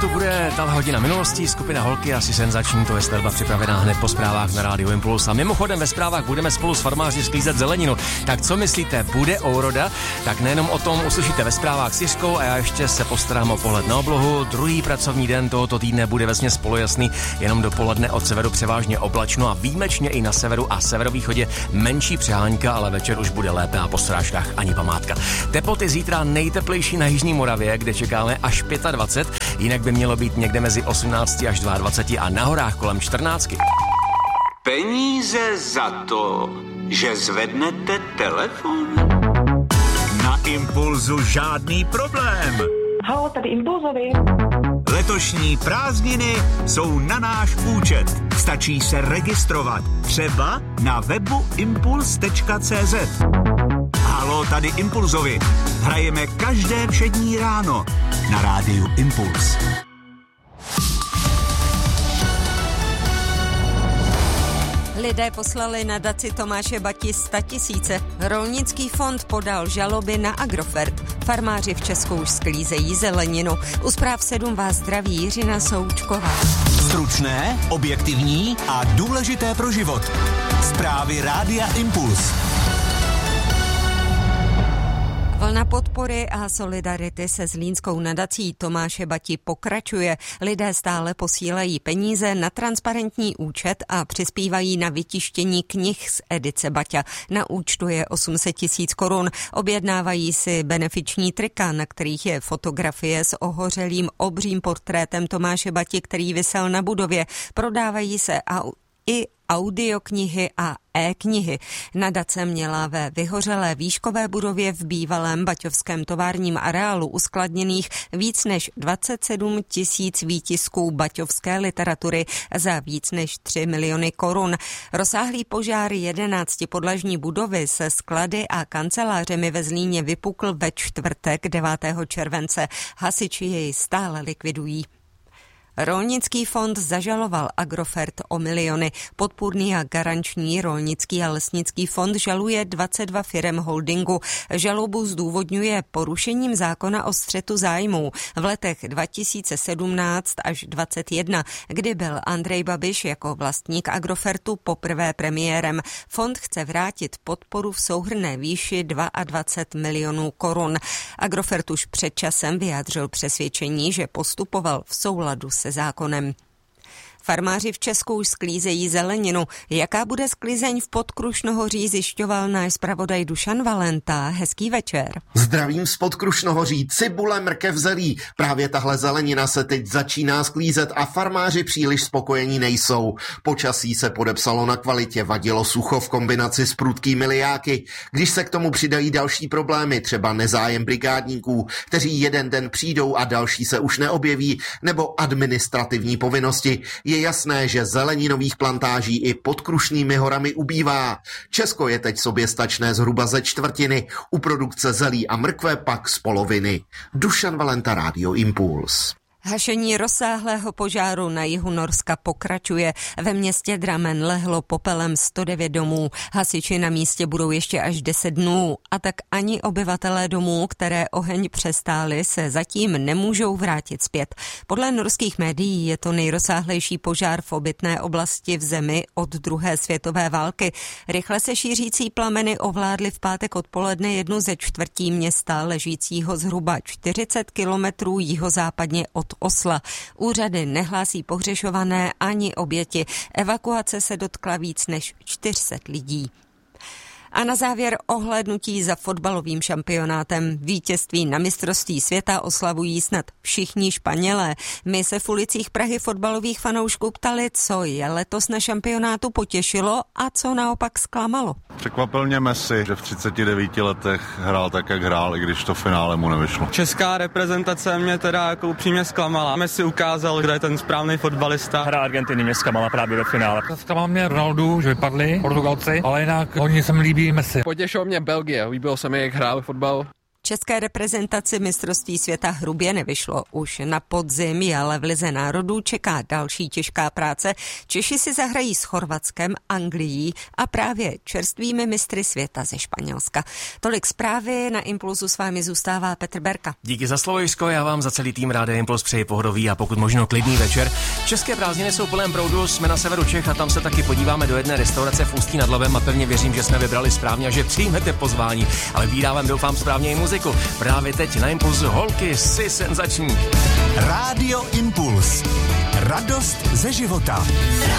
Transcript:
tu bude ta hodina minulostí, skupina Holky, asi senzační, to je skladba připravená hned po zprávách na Rádiu Impuls. A mimochodem ve zprávách budeme spolu s farmáři sklízet zeleninu. Tak co myslíte, bude úroda? Tak nejenom o tom uslyšíte ve zprávách s Jiřkou a já ještě se postarám o pohled na oblohu. Druhý pracovní den tohoto týdne bude vesměs polojasný, jenom dopoledne od severu převážně oblačno a výjimečně i na severu a severovýchodě menší přehánka, ale večer už bude lépe a po srážkách ani památka. Teploty zítra nejteplejší na jižní Moravě, kde čekáme až 25, jinak by mělo být někde mezi 18 až 22 a na horách kolem 14. Peníze za to, že zvednete telefon? Na Impulzu žádný problém. Haló, tady Impulzovi. Letošní prázdniny jsou na náš účet. Stačí se registrovat. Třeba na webu impuls.cz. Haló, tady Impulzovi. Hrajeme každé všední ráno na rádiu Impuls. Lidé poslali nadaci Tomáše Bati 100 000. Rolnický fond podal žaloby na Agrofert. Farmáři v Česku už sklízejí zeleninu. U Zpráv 7 vás zdraví Jiřina Součková. Stručné, objektivní a důležité pro život. Zprávy Rádia Impuls. Vlna podpory a solidarity se zlínskou nadací Tomáše Bati pokračuje. Lidé stále posílají peníze na transparentní účet a přispívají na vytištění knih z edice Baťa. Na účtu je 800 000 korun. Objednávají si benefiční trika, na kterých je fotografie s ohořelým obřím portrétem Tomáše Bati, který visel na budově. Prodávají se i audioknihy a e-knihy. Nadace měla ve vyhořelé výškové budově v bývalém baťovském továrním areálu uskladněných víc než 27 000 výtisků baťovské literatury za víc než 3 miliony korun. Rozsáhlý požár 11podlažní budovy se sklady a kancelářemi ve Zlíně vypukl ve čtvrtek 9. července. Hasiči jej stále likvidují. Rolnický fond zažaloval Agrofert o miliony. Podpůrný a garanční rolnický a lesnický fond žaluje 22 firem holdingu. Žalobu zdůvodňuje porušením zákona o střetu zájmů v letech 2017 až 2021, kdy byl Andrej Babiš jako vlastník Agrofertu poprvé premiérem. Fond chce vrátit podporu v souhrnné výši 22 milionů korun. Agrofert už před časem vyjádřil přesvědčení, že postupoval v souladu se zákonem. Farmáři v Česku už sklízejí zeleninu. Jaká bude sklizeň v Podkrušnohoří, zjišťoval náš zpravodaj Dušan Valenta. Hezký večer. Zdravím z Podkrušnohoří, cibule, mrkev, zelí. Právě tahle zelenina se teď začíná sklízet a farmáři příliš spokojení nejsou. Počasí se podepsalo na kvalitě, vadilo sucho v kombinaci s prudkými lijáky. Když se k tomu přidají další problémy, třeba nezájem brigádníků, kteří jeden den přijdou a další se už neobjeví, nebo administrativní povinnosti, je jasné, že zeleninových plantáží i pod Krušnými horami ubývá. Česko je teď soběstačné zhruba ze čtvrtiny, u produkce zelí a mrkve pak z poloviny. Dušan Valenta, Rádio Impuls. Hašení rozsáhlého požáru na jihu Norska pokračuje. Ve městě Drammen lehlo popelem 109 domů. Hasiči na místě budou ještě až 10 dnů. A tak ani obyvatelé domů, které oheň přestály, se zatím nemůžou vrátit zpět. Podle norských médií je to nejrozsáhlejší požár v obytné oblasti v zemi od druhé světové války. Rychle se šířící plameny ovládly v pátek odpoledne jednu ze čtvrtí města, ležícího zhruba 40 kilometrů jihozápadně od Osla. Úřady nehlásí pohřešované ani oběti. Evakuace se dotkla víc než 400 lidí. A na závěr ohlédnutí za fotbalovým šampionátem. Vítězství na mistrovství světa oslavují snad všichni Španělé. My se v ulicích Prahy fotbalových fanoušků ptali, co je letos na šampionátu potěšilo a co naopak zklamalo. Překvapil mě Messi, že v 39 letech hrál tak, jak hrál, i když to finále mu nevyšlo. Česká reprezentace mě teda jako upřímně zklamala. Messi ukázal, kdo je ten správný fotbalista. Hra Argentiny mě zklamala právě ve finále. Zklamal mě Ronaldo, že vypadli Portugalci, ale jinak hodně se mi líbí Messi. Potěšilo mě Belgie, líbilo se mi, jak hrál fotbal. České reprezentaci mistrovství světa hrubě nevyšlo. Už na podzim, ale v Lize národů čeká další těžká práce. Češi si zahrají s Chorvatskem, Anglií a právě čerstvými mistry světa ze Španělska. Tolik zprávy, na Impulsu s vámi zůstává Petr Berka. Díky za slovo, Jiřko, já vám za celý tým Rádia Impuls přeji pohodový a pokud možno klidný večer. České prázdniny jsou plném proudu, jsme na severu Čech a tam se taky podíváme do jedné restaurace v Ústí nad Labem a pevně věřím, že jsme vybrali správně a že přijmete pozvání, ale vydávám, doufám, správně i muziku. Právě teď na Impulsu holky si senzační. Rádio Impuls. Radost ze života.